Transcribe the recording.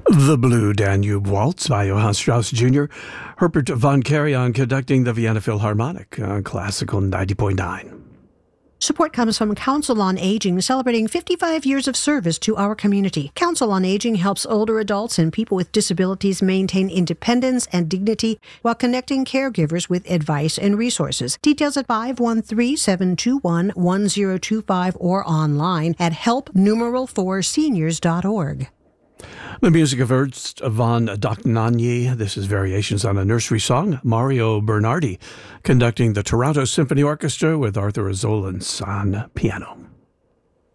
The Blue Danube Waltz by Johann Strauss Jr. Herbert von Karajan conducting the Vienna Philharmonic on Classical 90.9. Support comes from Council on Aging, celebrating 55 years of service to our community. Council on Aging helps older adults and people with disabilities maintain independence and dignity while connecting caregivers with advice and resources. Details at 513-721-1025 or online at help4seniors.org. The music of Ernst von Dohnanyi. This is Variations on a Nursery Song. Mario Bernardi conducting the Toronto Symphony Orchestra with Arthur Azolins on piano.